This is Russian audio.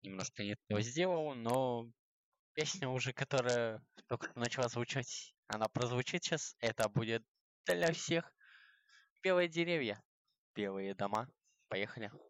немножко не то сделал, но песня уже, которая только что начала звучать, она прозвучит сейчас. Это будет для всех. Белые деревья, белые дома. Поехали.